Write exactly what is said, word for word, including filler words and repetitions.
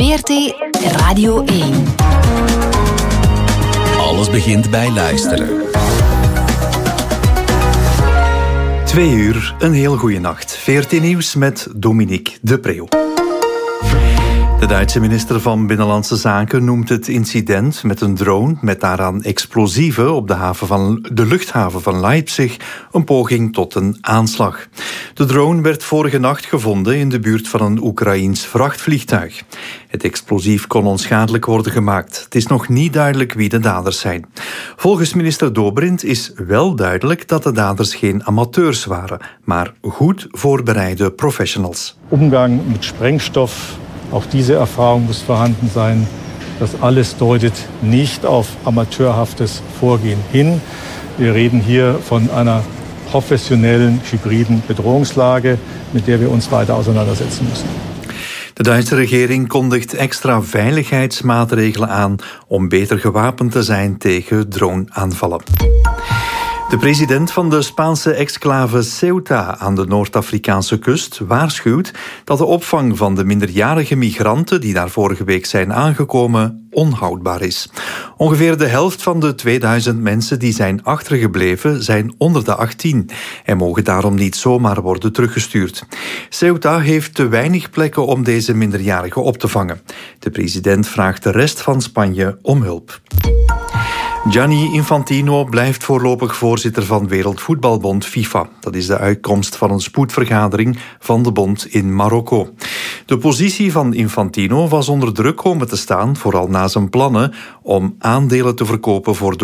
V R T Radio één. Alles begint bij luisteren. Twee uur, een heel goede nacht. V R T Nieuws met Dominique de Preeuw. De Duitse minister van Binnenlandse Zaken noemt het incident met een drone met daaraan explosieven op de, haven van, de luchthaven van Leipzig een poging tot een aanslag. De drone werd vorige nacht gevonden in de buurt van een Oekraïens vrachtvliegtuig. Het explosief kon onschadelijk worden gemaakt. Het is nog niet duidelijk wie de daders zijn. Volgens minister Dobrindt is wel duidelijk dat de daders geen amateurs waren, maar goed voorbereide professionals. Umgang met Sprengstoff. Auch diese Erfahrung muss vorhanden sein. Das alles deutet nicht auf amateurhaftes Vorgehen hin. Wir reden hier von einer professionellen, hybriden Bedrohungslage, mit der wir uns weiter auseinandersetzen müssen. De Duitse regering kondigt extra veiligheidsmaatregelen aan om beter gewapend te zijn tegen droneaanvallen. De president van de Spaanse exclave Ceuta aan de Noord-Afrikaanse kust waarschuwt dat de opvang van de minderjarige migranten die daar vorige week zijn aangekomen onhoudbaar is. Ongeveer de helft van de tweeduizend mensen die zijn achtergebleven zijn onder de achttien en mogen daarom niet zomaar worden teruggestuurd. Ceuta heeft te weinig plekken om deze minderjarigen op te vangen. De president vraagt de rest van Spanje om hulp. Gianni Infantino blijft voorlopig voorzitter van Wereldvoetbalbond FIFA. Dat is de uitkomst van een spoedvergadering van de bond in Marokko. De positie van Infantino was onder druk komen te staan, vooral na zijn plannen om aandelen te verkopen voor de